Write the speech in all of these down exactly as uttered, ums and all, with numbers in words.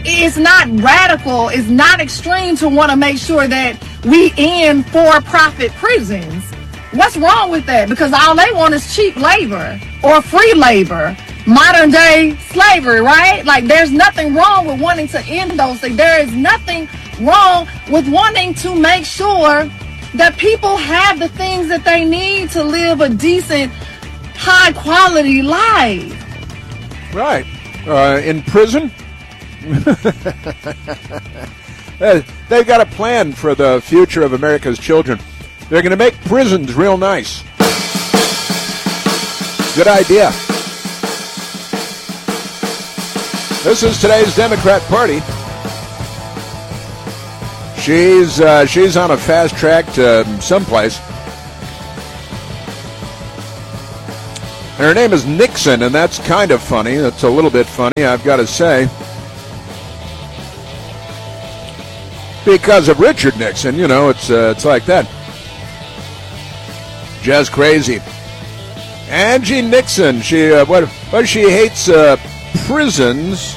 it's not radical, it's not extreme to want to make sure that we end for-profit prisons. What's wrong with that? Because all they want is cheap labor or free labor, modern day slavery, right? Like, there's nothing wrong with wanting to end those things. There is nothing wrong with wanting to make sure that people have the things that they need to live a decent, high quality life. Right. Uh, in prison? They've got a plan for the future of America's children. They're going to make prisons real nice. Good idea. This is today's Democrat Party. She's uh, she's on a fast track to someplace. And her name is Nixon, and that's kind of funny. That's a little bit funny, I've got to say. Because of Richard Nixon, you know, it's uh, it's like that. Just crazy. Angie Nixon, she uh, what what she hates uh, prisons.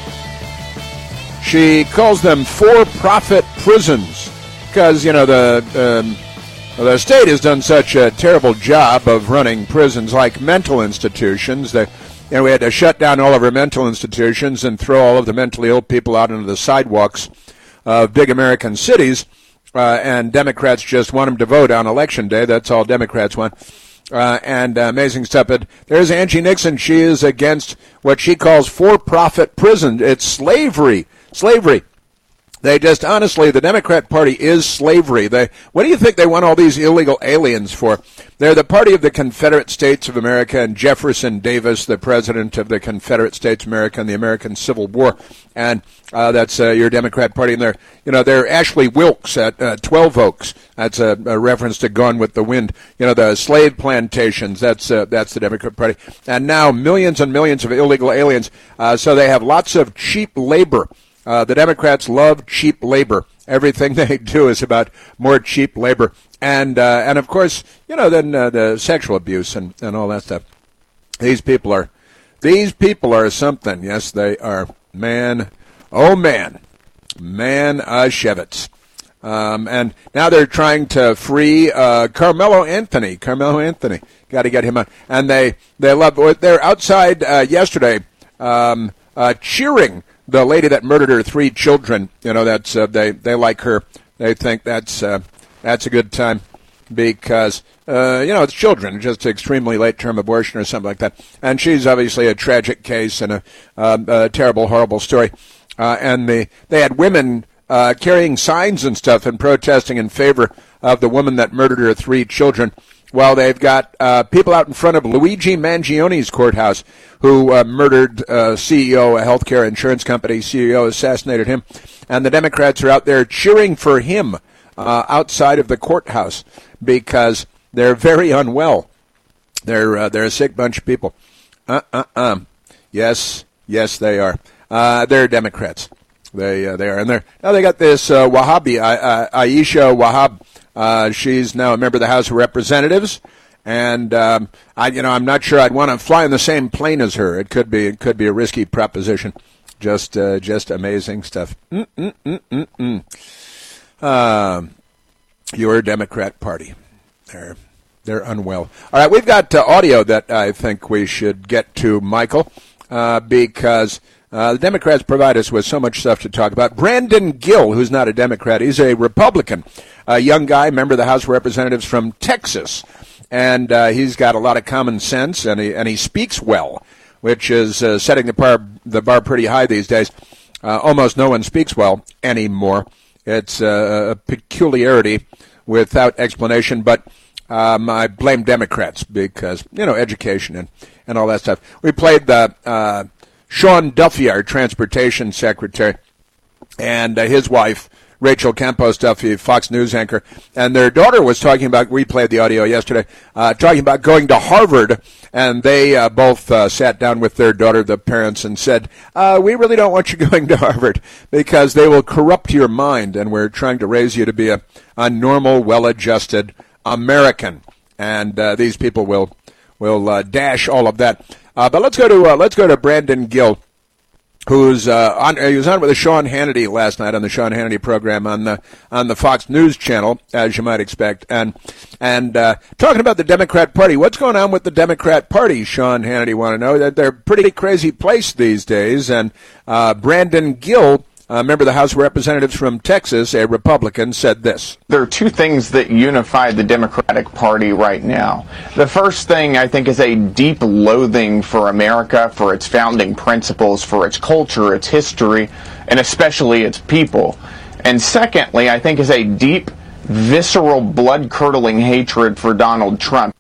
She calls them for-profit prisons because, you know, the um, the state has done such a terrible job of running prisons like mental institutions. That, you know, we had to shut down all of our mental institutions and throw all of the mentally ill people out into the sidewalks of big American cities. Uh, and Democrats just want them to vote on Election Day. That's all Democrats want. Uh, and uh, amazing stuff. But there's Angie Nixon. She is against what she calls for-profit prison. It's slavery. Slavery. They just, honestly, the Democrat Party is slavery. They, what do you think they want all these illegal aliens for? They're the party of the Confederate States of America and Jefferson Davis, the president of the Confederate States of America and the American Civil War. And uh, that's uh, your Democrat Party. And they're, you know, they're Ashley Wilkes at uh, twelve Oaks. That's a, a reference to Gone with the Wind. You know, the slave plantations, that's uh, that's the Democrat Party. And now millions and millions of illegal aliens. Uh, so they have lots of cheap labor. Uh, the Democrats love cheap labor. Everything they do is about more cheap labor. And, uh, and of course, you know, then uh, the sexual abuse and, and all that stuff. These people are, these people are something. Yes, they are. Man, oh man, man, uh, Shevitz. Um, and now they're trying to free uh, Carmelo Anthony. Carmelo Anthony. Got to get him out. And they, they love, they're outside uh, yesterday um, uh, cheering the lady that murdered her three children. You know, that's uh, they they like her. They think that's uh, that's a good time because uh, you know, it's children, just extremely late term abortion or something like that. And she's obviously a tragic case and a, um, a terrible, horrible story. Uh, and the they had women uh, carrying signs and stuff and protesting in favor of the woman that murdered her three children. Well, they've got uh, people out in front of Luigi Mangioni's courthouse who uh, murdered uh, C E O, a healthcare insurance company C E O, assassinated him. And the Democrats are out there cheering for him uh, outside of the courthouse because they're very unwell. They're uh, they're a sick bunch of people. Uh-uh-uh. Yes, yes, they are. Uh, they're Democrats. They uh, they are. And they're, now they got this uh, Wahhabi, uh, Aisha Wahab. Uh, she's now a member of the House of Representatives, and um, I, you know, I'm not sure I'd want to fly in the same plane as her. It could be, it could be a risky proposition. Just, uh, just amazing stuff. Mm mm mm mm mm. Uh, your Democrat Party, they're, they're unwell. All right, we've got uh, audio that I think we should get to, Michael, uh, because. Uh, the Democrats provide us with so much stuff to talk about. Brandon Gill, who's not a Democrat, he's a Republican, a young guy, member of the House of Representatives from Texas, and uh, he's got a lot of common sense, and he and he speaks well, which is uh, setting the bar the bar pretty high these days. Uh, almost no one speaks well anymore. It's uh, a peculiarity without explanation, but um, I blame Democrats because, you know, education and, and all that stuff. We played the uh, Sean Duffy, our transportation secretary, and uh, his wife, Rachel Campos Duffy, Fox News anchor, and their daughter was talking about, we played the audio yesterday, uh, talking about going to Harvard, and they uh, both uh, sat down with their daughter, the parents, and said, uh, we really don't want you going to Harvard because they will corrupt your mind, and we're trying to raise you to be a, a normal, well-adjusted American, and uh, these people will will uh, dash all of that. Uh, but let's go to uh, let's go to Brandon Gill, who's uh, on, he was on with the Sean Hannity last night on the Sean Hannity program on the on the Fox News channel, as you might expect, and and uh, talking about the Democrat Party. What's going on with the Democrat Party? Sean Hannity want to know that they're a pretty crazy place these days, and uh, Brandon Gill, a member of the House of Representatives from Texas, a Republican, said this. There are two things that unify the Democratic Party right now. The first thing, I think, is a deep loathing for America, for its founding principles, for its culture, its history, and especially its people. And secondly, I think, is a deep, visceral, blood-curdling hatred for Donald Trump.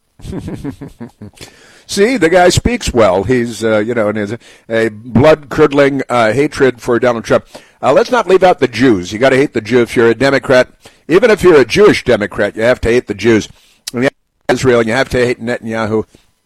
See, the guy speaks well. He's, uh, you know, and has a, a blood-curdling uh, hatred for Donald Trump. Uh, let's not leave out the Jews. You got to hate the Jew if you're a Democrat. Even if you're a Jewish Democrat, you have to hate the Jews. And you have to hate Israel, and you have to hate Netanyahu.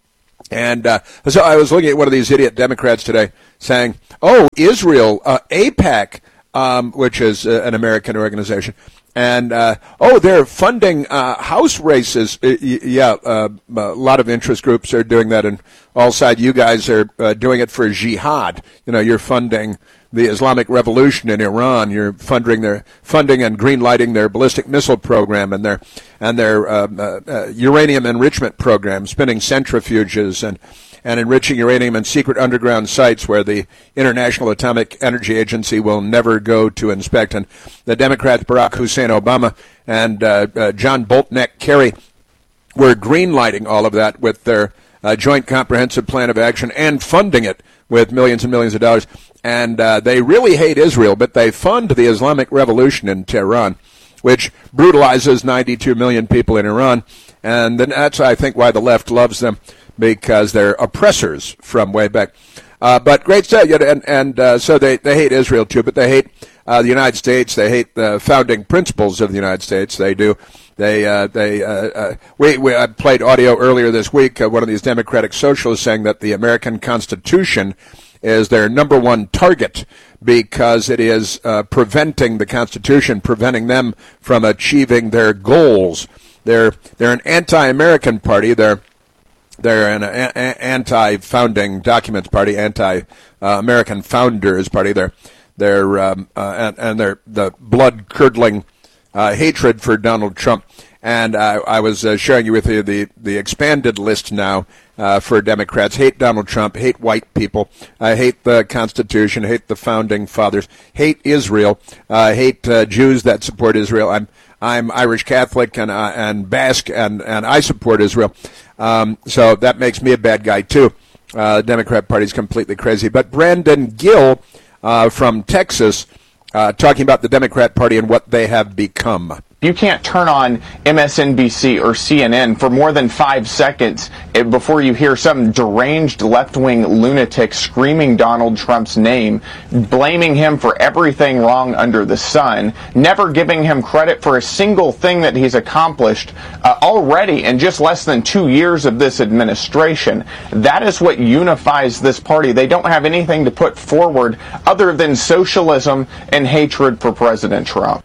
And uh, so I was looking at one of these idiot Democrats today saying, oh, Israel, uh, AIPAC, um, which is uh, an American organization, and, uh, oh, they're funding uh, House races. Uh, yeah, uh, a lot of interest groups are doing that, and all sides, you guys are uh, doing it for jihad. You know, you're funding the Islamic Revolution in Iran. You're funding their funding and green-lighting their ballistic missile program and their and their uh, uh, uh, uranium enrichment program, spinning centrifuges and and enriching uranium in secret underground sites where the International Atomic Energy Agency will never go to inspect. And the Democrats, Barack Hussein Obama and uh, uh, John Boltneck Kerry, were green-lighting all of that with their uh, joint comprehensive plan of action and funding it with millions and millions of dollars. And uh, they really hate Israel, but they fund the Islamic Revolution in Tehran, which brutalizes ninety-two million people in Iran. And then that's, I think, why the left loves them, because they're oppressors from way back. Uh, but great stuff, and, and uh, so they, they hate Israel too, but they hate uh, the United States. They hate the founding principles of the United States. They do. They uh, they uh, uh, we, we I played audio earlier this week. Uh, one of these Democratic socialists saying that the American Constitution is their number one target because it is uh, preventing the Constitution, preventing them from achieving their goals. They're they're an anti-American party. They're They're an a- a- anti-founding documents party, anti-American founders party. They're they're um, uh, and, and they're the blood-curdling uh, hatred for Donald Trump. And uh, I was uh, sharing you with you the, the expanded list now uh, for Democrats. Hate Donald Trump, hate white people, uh, hate the Constitution, hate the founding fathers, hate Israel, uh, hate uh, Jews that support Israel. I'm I'm Irish Catholic and uh, and Basque, and, and I support Israel. Um, so that makes me a bad guy, too. Uh, the Democrat Party is completely crazy. But Brandon Gill uh, from Texas uh, talking about the Democrat Party and what they have become. You can't turn on M S N B C or C N N for more than five seconds before you hear some deranged left-wing lunatic screaming Donald Trump's name, blaming him for everything wrong under the sun, never giving him credit for a single thing that he's accomplished uh, already in just less than two years of this administration. That is what unifies this party. They don't have anything to put forward other than socialism and hatred for President Trump.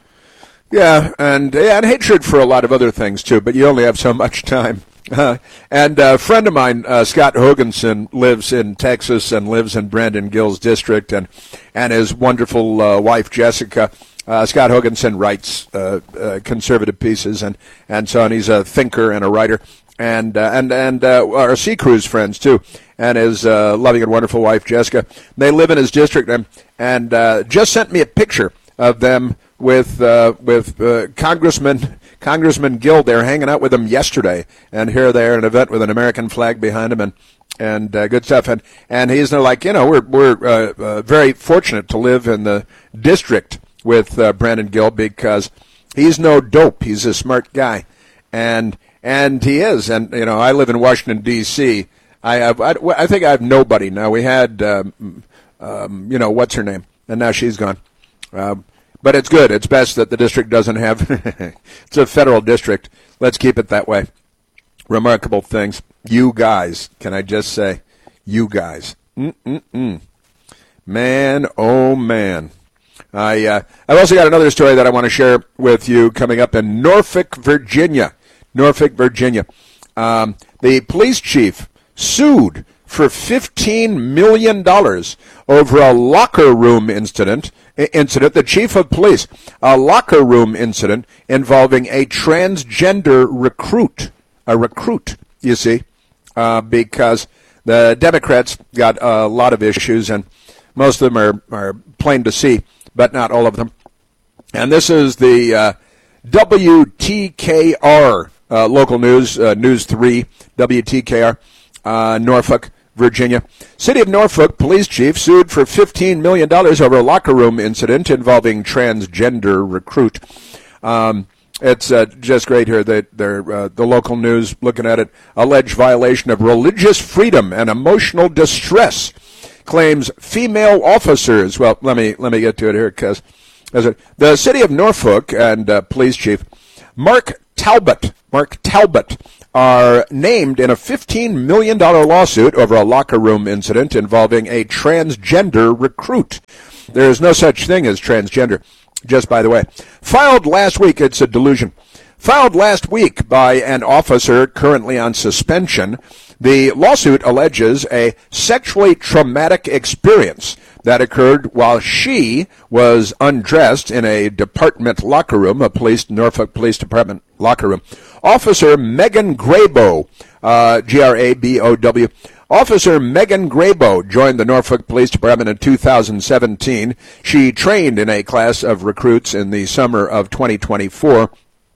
Yeah, and, yeah, and hatred for a lot of other things, too, but you only have so much time. Uh, and a friend of mine, uh, Scott Hoganson, lives in Texas and lives in Brandon Gill's district, and, and his wonderful uh, wife, Jessica. Uh, Scott Hoganson writes uh, uh, conservative pieces and, and so on. He's a thinker and a writer. And uh, and and uh, our Sea Cruise friends, too, and his uh, loving and wonderful wife, Jessica. They live in his district and, and uh, just sent me a picture of them with uh, with uh, Congressman Congressman Gill. They're hanging out with him yesterday, and here they are at an event with an American flag behind him, and and uh, good stuff. And and he's like, you know, we're we're uh, uh, very fortunate to live in the district with uh, Brandon Gill because he's no dope. He's a smart guy, and and he is. And you know, I live in Washington D C. I have I, I think I have nobody now. We had um, um, you know, what's her name, and now she's gone. Um, But it's good. It's best that the district doesn't have. It's a federal district. Let's keep it that way. Remarkable things. You guys, can I just say, you guys. Mm-mm-mm. Man, oh man. I, uh, I've also got another story that I want to share with you coming up in Norfolk, Virginia. Norfolk, Virginia. Um, the police chief sued for fifteen million dollars over a locker room incident. Incident, the chief of police, a locker room incident involving a transgender recruit, a recruit, you see, uh, because the Democrats got a lot of issues, and most of them are, are plain to see, but not all of them. And this is the uh, W T K R uh, local news, uh, News three, W T K R, uh, Norfolk, Virginia. City of Norfolk police chief sued for fifteen million dollars over a locker room incident involving transgender recruit. Um, it's uh, just great here that they're, uh, the local news looking at it. Alleged violation of religious freedom and emotional distress, claims female officers. Well, let me let me get to it here because the City of Norfolk and uh, police chief Mark Talbot, Mark Talbot, are named in a fifteen million dollars lawsuit over a locker room incident involving a transgender recruit. There is no such thing as transgender, just by the way. Filed last week, it's a delusion. Filed last week by an officer currently on suspension, the lawsuit alleges a sexually traumatic experience that occurred while she was undressed in a department locker room, a police Norfolk Police Department locker room. Officer Megan Graybow, uh, G R A B O W, Officer Megan Graybow joined the Norfolk Police Department in two thousand seventeen. She trained in a class of recruits in the summer of twenty twenty-four,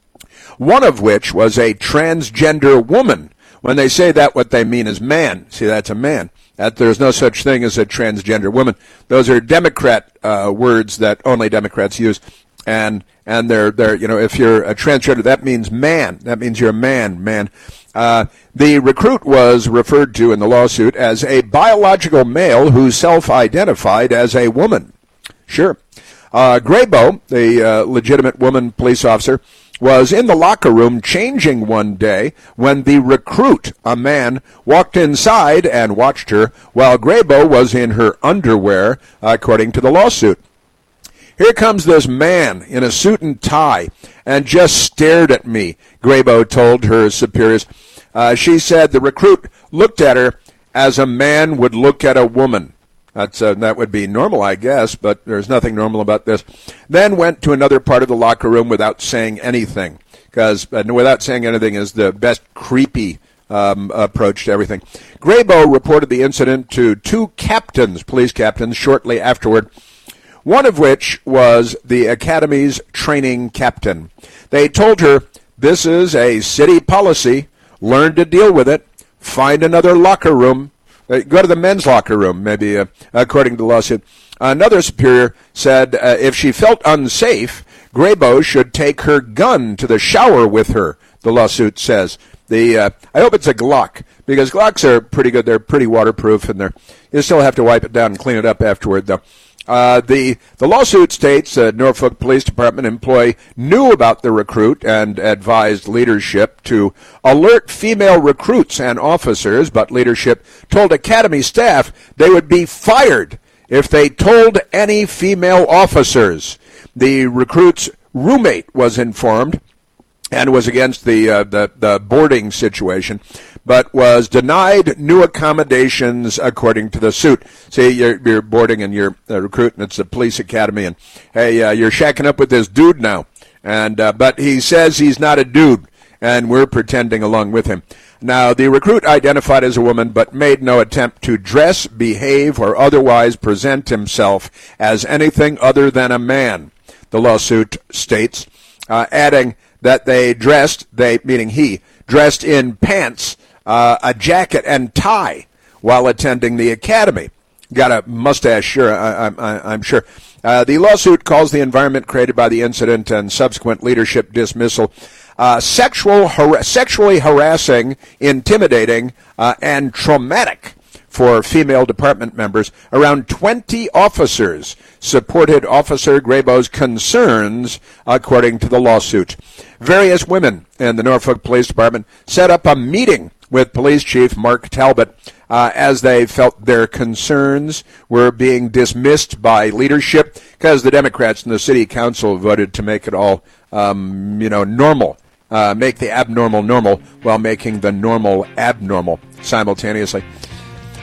one of which was a transgender woman. When they say that, what they mean is man. See, that's a man. That there's no such thing as a transgender woman. Those are Democrat uh, words that only Democrats use. And and they're they're you know, if you're a transgender, that means man. That means you're a man, man. Uh, the recruit was referred to in the lawsuit as a biological male who self-identified as a woman. Sure. Uh, Graybow, the uh, legitimate woman police officer, was in the locker room changing one day when the recruit, a man, walked inside and watched her while Graybow was in her underwear, according to the lawsuit. Here comes this man in a suit and tie and just stared at me, Graybow told her superiors. Uh, she said the recruit looked at her as a man would look at a woman. That's, uh, that would be normal, I guess, but there's nothing normal about this. Then went to another part of the locker room without saying anything, because uh, without saying anything is the best creepy um, approach to everything. Graybow reported the incident to two captains, police captains, shortly afterward, one of which was the Academy's training captain. They told her, this is a city policy. Learn to deal with it. Find another locker room. Uh, go to the men's locker room, maybe, uh, according to the lawsuit. Another superior said uh, if she felt unsafe, Graybow should take her gun to the shower with her, the lawsuit says. The uh, I hope it's a Glock, because Glocks are pretty good. They're pretty waterproof, and they're you still have to wipe it down and clean it up afterward, though. Uh, the, the lawsuit states that Norfolk Police Department employee knew about the recruit and advised leadership to alert female recruits and officers, but leadership told Academy staff they would be fired if they told any female officers. The recruit's roommate was informed and was against the, uh, the, the boarding situation, but was denied new accommodations according to the suit. See, you're, you're boarding and you're uh, recruiting. It's the police academy, and hey, uh, you're shacking up with this dude now. And uh, but he says he's not a dude, and we're pretending along with him. Now, the recruit identified as a woman, but made no attempt to dress, behave, or otherwise present himself as anything other than a man, the lawsuit states, uh, adding that they dressed, they meaning he, dressed in pants, uh, a jacket, and tie while attending the academy. Got a mustache, sure, I, I, I'm sure. Uh, the lawsuit calls the environment created by the incident and subsequent leadership dismissal uh, sexual, har- sexually harassing, intimidating, uh, and traumatic for female department members. Around twenty officers supported Officer Graybow's concerns, according to the lawsuit. Various women in the Norfolk Police Department set up a meeting with Police Chief Mark Talbot uh, as they felt their concerns were being dismissed by leadership, because the Democrats in the city council voted to make it all, um, you know, normal, uh, make the abnormal normal while making the normal abnormal simultaneously.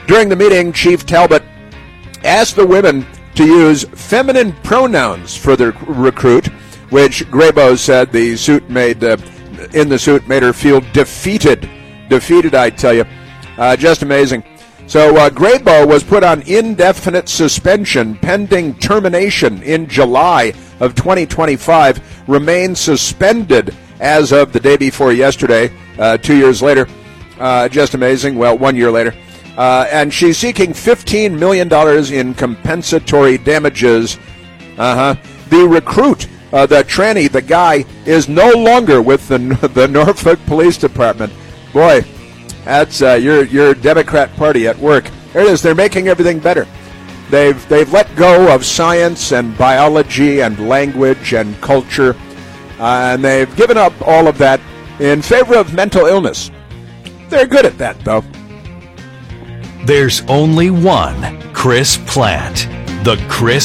During the meeting, Chief Talbot asked the women to use feminine pronouns for the recruit, which Graybo said the suit made uh, in the suit made her feel defeated. Defeated, I tell you. Uh, just amazing. So uh, Graybo was put on indefinite suspension pending termination in July of twenty twenty-five, remains suspended as of the day before yesterday, uh, two years later. Uh, just amazing. Well, one year later. Uh, and she's seeking fifteen million dollars in compensatory damages. Uh-huh. The recruit, uh, the tranny, the guy, is no longer with the the Norfolk Police Department. Boy, that's uh, your your Democrat Party at work. There it is. They're making everything better. They've they've let go of science and biology and language and culture, uh, and they've given up all of that in favor of mental illness. They're good at that, though. There's only one Chris Plante. The Chris